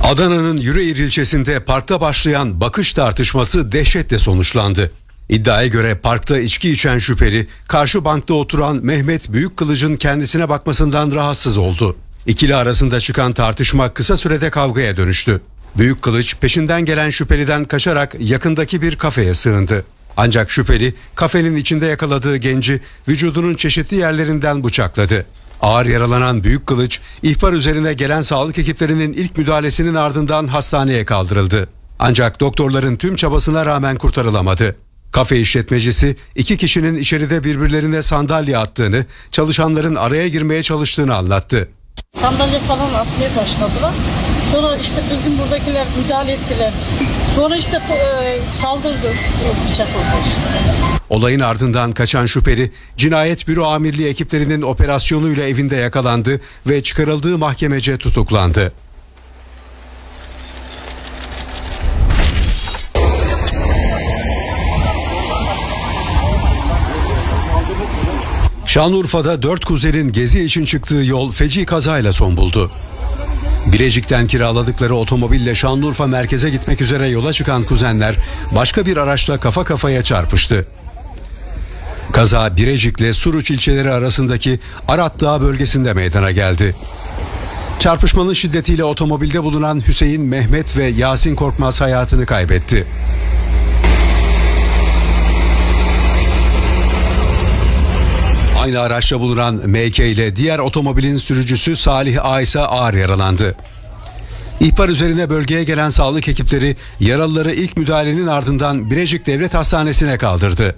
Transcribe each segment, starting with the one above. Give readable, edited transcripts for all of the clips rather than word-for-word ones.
Adana'nın Yüreğir ilçesinde parkta başlayan bakış tartışması dehşetle sonuçlandı. İddiaya göre parkta içki içen şüpheli karşı bankta oturan Mehmet Büyükkılıç'ın kendisine bakmasından rahatsız oldu. İkili arasında çıkan tartışma kısa sürede kavgaya dönüştü. Büyükkılıç peşinden gelen şüpheliden kaçarak yakındaki bir kafeye sığındı. Ancak şüpheli kafenin içinde yakaladığı genci vücudunun çeşitli yerlerinden bıçakladı. Ağır yaralanan Büyükkılıç, ihbar üzerine gelen sağlık ekiplerinin ilk müdahalesinin ardından hastaneye kaldırıldı. Ancak doktorların tüm çabasına rağmen kurtarılamadı. Kafe işletmecisi iki kişinin içeride birbirlerine sandalye attığını, çalışanların araya girmeye çalıştığını anlattı. Sandalye falan atmaya başladılar. Sonra işte bizim buradakiler müdahale ettiler. Sonra işte saldırdı, bıçakladı. Olayın ardından kaçan şüpheli Cinayet Büro Amirliği ekiplerinin operasyonuyla evinde yakalandı ve çıkarıldığı mahkemece tutuklandı. Şanlıurfa'da 4 kuzenin gezi için çıktığı yol feci kazayla son buldu. Birecik'ten kiraladıkları otomobille Şanlıurfa merkeze gitmek üzere yola çıkan kuzenler başka bir araçla kafa kafaya çarpıştı. Kaza Birecik'le Suruç ilçeleri arasındaki Arat Dağı bölgesinde meydana geldi. Çarpışmanın şiddetiyle otomobilde bulunan Hüseyin, Mehmet ve Yasin Korkmaz hayatını kaybetti. Aynı araçta bulunan MK ile diğer otomobilin sürücüsü Salih A ise ağır yaralandı. İhbar üzerine bölgeye gelen sağlık ekipleri yaralıları ilk müdahalenin ardından Birecik Devlet Hastanesi'ne kaldırdı.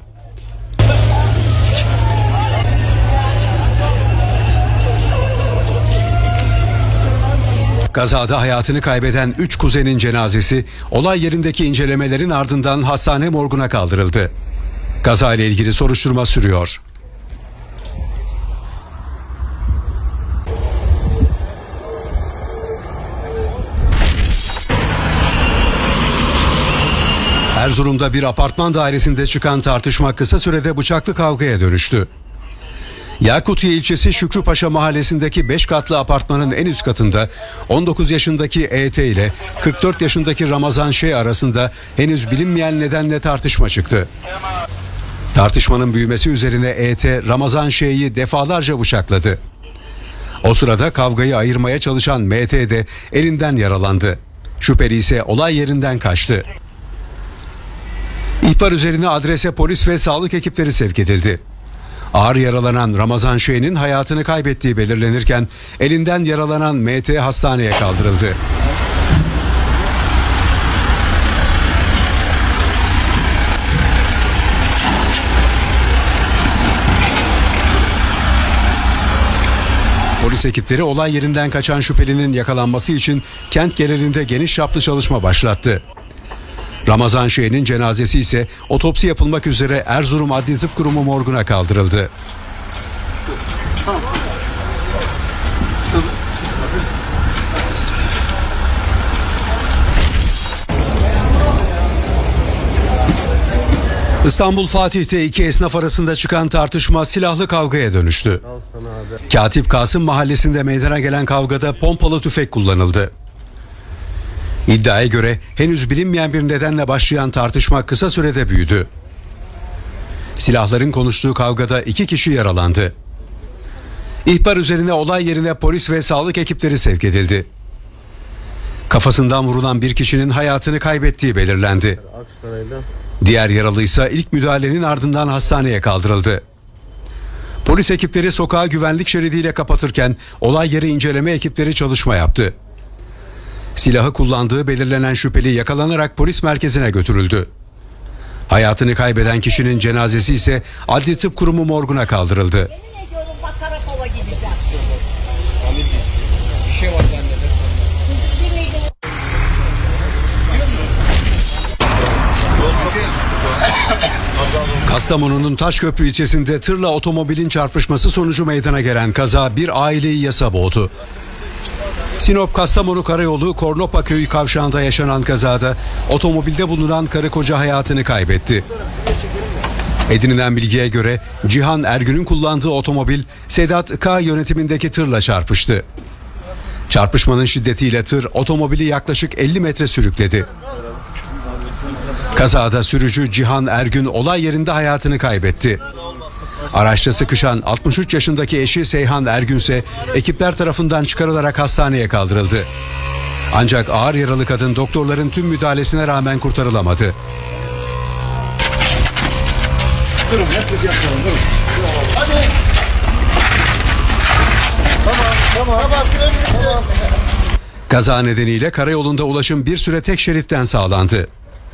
Kazada hayatını kaybeden 3 kuzenin cenazesi olay yerindeki incelemelerin ardından hastane morguna kaldırıldı. Kazayla ilgili soruşturma sürüyor. Erzurum'da bir apartman dairesinde çıkan tartışma kısa sürede bıçaklı kavgaya dönüştü. Yakutiye ilçesi Şükrüpaşa mahallesindeki 5 katlı apartmanın en üst katında 19 yaşındaki ET ile 44 yaşındaki Ramazan Ş arasında henüz bilinmeyen nedenle tartışma çıktı. Tartışmanın büyümesi üzerine ET Ramazan Ş'yi defalarca bıçakladı. O sırada kavgayı ayırmaya çalışan MT de elinden yaralandı. Şüpheli ise olay yerinden kaçtı. İhbar üzerine adrese polis ve sağlık ekipleri sevk edildi. Ağır yaralanan Ramazan Ş'nin hayatını kaybettiği belirlenirken elinden yaralanan MT hastaneye kaldırıldı. Polis ekipleri olay yerinden kaçan şüphelinin yakalanması için kent genelinde geniş çaplı çalışma başlattı. Ramazan Ş'nin cenazesi ise otopsi yapılmak üzere Erzurum Adli Tıp Kurumu morguna kaldırıldı. İstanbul Fatih'te iki esnaf arasında çıkan tartışma silahlı kavgaya dönüştü. Katip Kasım mahallesinde meydana gelen kavgada pompalı tüfek kullanıldı. İddiaya göre henüz bilinmeyen bir nedenle başlayan tartışma kısa sürede büyüdü. Silahların konuştuğu kavgada 2 kişi yaralandı. İhbar üzerine olay yerine polis ve sağlık ekipleri sevk edildi. Kafasından vurulan bir kişinin hayatını kaybettiği belirlendi. Diğer yaralıysa ilk müdahalenin ardından hastaneye kaldırıldı. Polis ekipleri sokağı güvenlik şeridiyle kapatırken olay yeri inceleme ekipleri çalışma yaptı. Silahı kullandığı belirlenen şüpheli yakalanarak polis merkezine götürüldü. Hayatını kaybeden kişinin cenazesi ise Adli Tıp Kurumu morguna kaldırıldı. Kastamonu'nun Taşköprü ilçesinde tırla otomobilin çarpışması sonucu meydana gelen kaza bir aileyi yasa boğdu. Sinop-Kastamonu Karayolu Kornopa Köyü kavşağında yaşanan kazada otomobilde bulunan karı koca hayatını kaybetti. Edinilen bilgiye göre Cihan Ergün'ün kullandığı otomobil Sedat K yönetimindeki tırla çarpıştı. Çarpışmanın şiddetiyle tır otomobili yaklaşık 50 metre sürükledi. Kazada sürücü Cihan Ergün olay yerinde hayatını kaybetti. Araçta sıkışan 63 yaşındaki eşi Seyhan Ergün ise ekipler tarafından çıkarılarak hastaneye kaldırıldı. Ancak ağır yaralı kadın doktorların tüm müdahalesine rağmen kurtarılamadı. Durun, hep biz yapalım, durun. Hadi. Tamam. Kaza nedeniyle karayolunda ulaşım bir süre tek şeritten sağlandı.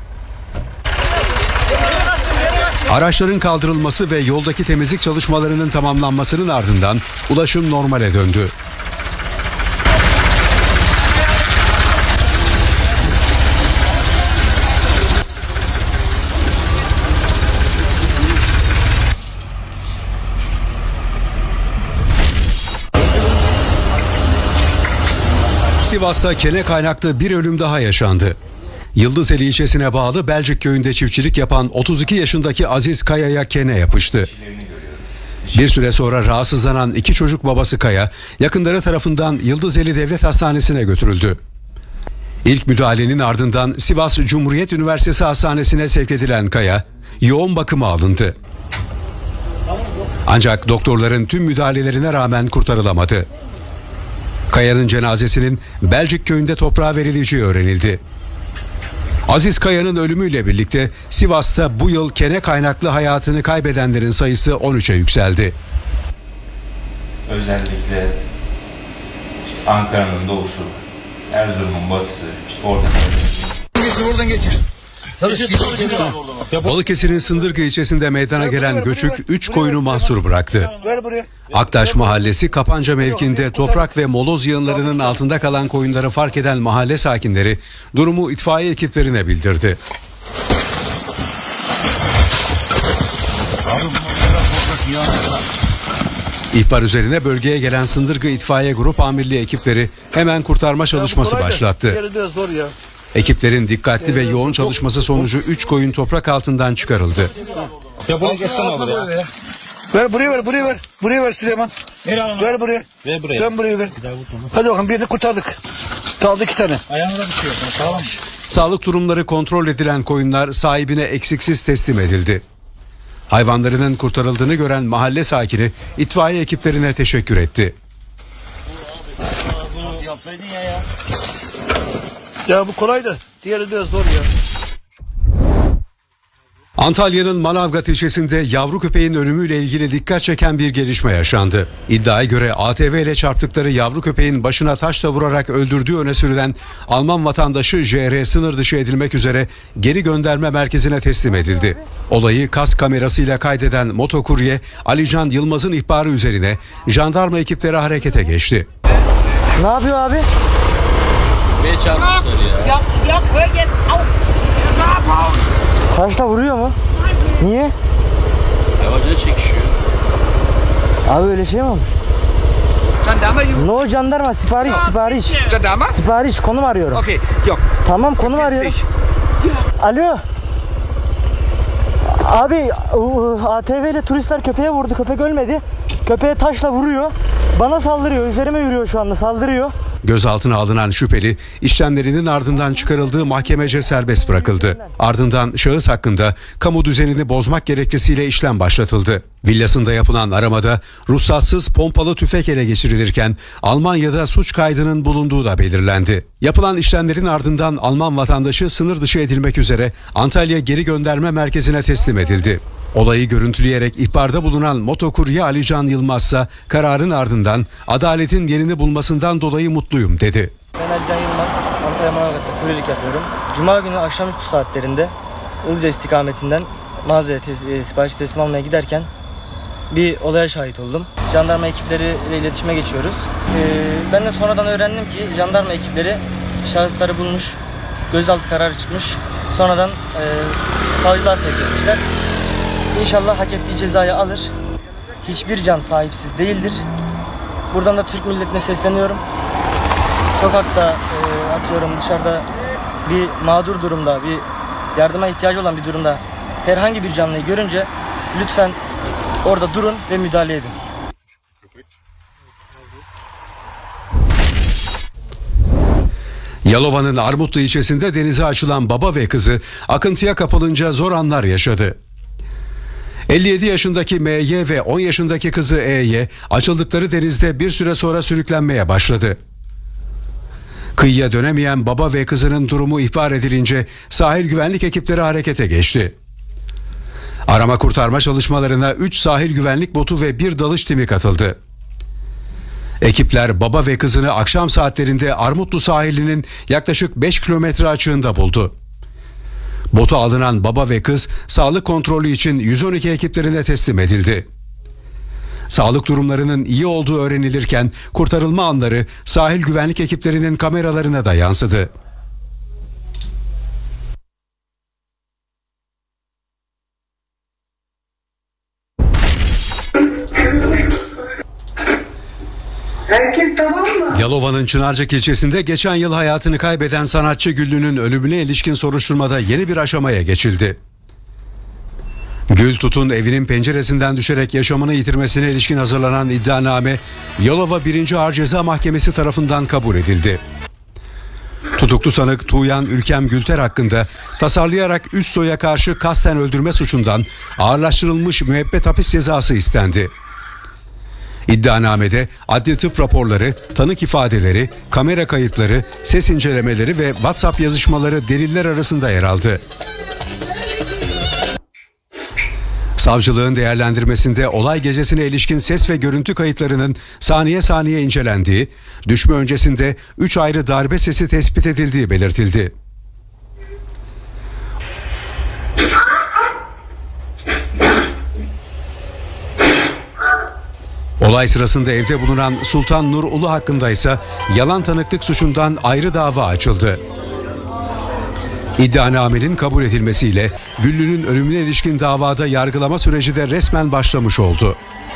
Araçların kaldırılması ve yoldaki temizlik çalışmalarının tamamlanmasının ardından ulaşım normale döndü. Sivas'ta kene kaynaklı bir ölüm daha yaşandı. Yıldızeli ilçesine bağlı Belcik köyünde çiftçilik yapan 32 yaşındaki Aziz Kaya'ya kene yapıştı. Bir süre sonra rahatsızlanan iki çocuk babası Kaya, yakınları tarafından Yıldızeli Devlet Hastanesi'ne götürüldü. İlk müdahalenin ardından Sivas Cumhuriyet Üniversitesi Hastanesi'ne sevk edilen Kaya, yoğun bakıma alındı. Ancak doktorların tüm müdahalelerine rağmen kurtarılamadı. Kaya'nın cenazesinin Belcik köyünde toprağa verileceği öğrenildi. Aziz Kaya'nın ölümüyle birlikte Sivas'ta bu yıl kene kaynaklı hayatını kaybedenlerin sayısı 13'e yükseldi. Özellikle Ankara'nın doğusu, Erzurum'un batısı, Orta Karadeniz. Oradan geçir. Balıkesir'in Sındırgı ilçesinde meydana gelen göçük 3 koyunu mahsur bıraktı. Aktaş Mahallesi Kapanca mevkiinde toprak ve moloz yığınlarının altında kalan koyunları fark eden mahalle sakinleri durumu itfaiye ekiplerine bildirdi. İhbar üzerine bölgeye gelen Sındırgı İtfaiye Grup Amirliği ekipleri hemen kurtarma çalışması başlattı. Ekiplerin dikkatli ve yoğun çalışması sonucu 3 koyun toprak altından çıkarıldı. Ya bunu geçsene abi ya. Ver buraya ver Süleyman. Ver buraya. Ben buraya ver. Hadi bakalım birini kurtardık. Kaldı 2 tane. Ayağına bir şey yok. Sağlam. Sağlık durumları kontrol edilen koyunlar sahibine eksiksiz teslim edildi. Hayvanlarının kurtarıldığını gören mahalle sakini itfaiye ekiplerine teşekkür etti. Ya bu kolaydı. Diğeri de zor ya. Antalya'nın Manavgat ilçesinde yavru köpeğin ölümüyle ilgili dikkat çeken bir gelişme yaşandı. İddiaya göre ATV ile çarptıkları yavru köpeğin başına taşla vurarak öldürdüğü öne sürülen Alman vatandaşı JR sınır dışı edilmek üzere geri gönderme merkezine teslim edildi. Olayı kask kamerasıyla kaydeden motokurye Alican Yılmaz'ın ihbarı üzerine jandarma ekipleri harekete geçti. Ne yapıyor abi? Taşla vuruyor mu? Niye? Yavaşça çekişiyor. Abi öyle şey mi olur? No jandarma sipariş. Jandarma? Sipariş konum arıyorum. Okay, yok. Tamam konum arıyorum. Alo. Abi ATV ile turistler köpeğe vurdu. Köpek ölmedi. Köpeğe taşla vuruyor. Bana saldırıyor. Üzerime yürüyor şu anda. Saldırıyor. Gözaltına alınan şüpheli işlemlerinin ardından çıkarıldığı mahkemece serbest bırakıldı. Ardından şahıs hakkında kamu düzenini bozmak gerekçesiyle işlem başlatıldı. Villasında yapılan aramada ruhsatsız pompalı tüfek ele geçirilirken Almanya'da suç kaydının bulunduğu da belirlendi. Yapılan işlemlerin ardından Alman vatandaşı sınır dışı edilmek üzere Antalya Geri Gönderme Merkezi'ne teslim edildi. Olayı görüntüleyerek ihbarda bulunan motokurye Alican Yılmaz ise kararın ardından adaletin yerini bulmasından dolayı mutluyum dedi. Ben Alican Yılmaz, Antalya Manavgat'ta kuryelik yapıyorum. Cuma günü akşamüstü saatlerinde Ilıca istikametinden mağazaya sipariş teslim almaya giderken bir olaya şahit oldum. Jandarma ekipleriyle iletişime geçiyoruz. Ben de sonradan öğrendim ki jandarma ekipleri şahısları bulmuş, gözaltı kararı çıkmış. Sonradan savcılığa sevk etmişler. İnşallah hak ettiği cezayı alır. Hiçbir can sahipsiz değildir. Buradan da Türk milletine sesleniyorum. Sokakta atıyorum dışarıda bir mağdur durumda, bir yardıma ihtiyacı olan bir durumda herhangi bir canlıyı görünce lütfen orada durun ve müdahale edin. Yalova'nın Armutlu ilçesinde denize açılan baba ve kızı akıntıya kapılınca zor anlar yaşadı. 57 yaşındaki M.Y. ve 10 yaşındaki kızı E.Y. açıldıkları denizde bir süre sonra sürüklenmeye başladı. Kıyıya dönemeyen baba ve kızının durumu ihbar edilince sahil güvenlik ekipleri harekete geçti. Arama kurtarma çalışmalarına 3 sahil güvenlik botu ve 1 dalış timi katıldı. Ekipler baba ve kızını akşam saatlerinde Armutlu sahilinin yaklaşık 5 kilometre açığında buldu. Bota alınan baba ve kız sağlık kontrolü için 112 ekiplerine teslim edildi. Sağlık durumlarının iyi olduğu öğrenilirken kurtarılma anları sahil güvenlik ekiplerinin kameralarına da yansıdı. Herkes tamam mı? Yalova'nın Çınarcık ilçesinde geçen yıl hayatını kaybeden sanatçı Güllü'nün ölümüne ilişkin soruşturmada yeni bir aşamaya geçildi. Gül Tut'un evinin penceresinden düşerek yaşamını yitirmesine ilişkin hazırlanan iddianame Yalova 1. Ağır Ceza Mahkemesi tarafından kabul edildi. Tutuklu sanık Tuğyan Ülkem Gülter hakkında tasarlayarak üst soya karşı kasten öldürme suçundan ağırlaştırılmış müebbet hapis cezası istendi. İddianamede adli tıp raporları, tanık ifadeleri, kamera kayıtları, ses incelemeleri ve WhatsApp yazışmaları deliller arasında yer aldı. Savcılığın değerlendirmesinde olay gecesine ilişkin ses ve görüntü kayıtlarının saniye saniye incelendiği, düşme öncesinde 3 ayrı darbe sesi tespit edildiği belirtildi. Olay sırasında evde bulunan Sultan Nur Ulu hakkında ise yalan tanıklık suçundan ayrı dava açıldı. İddianamenin kabul edilmesiyle Güllü'nün ölümüne ilişkin davada yargılama süreci de resmen başlamış oldu.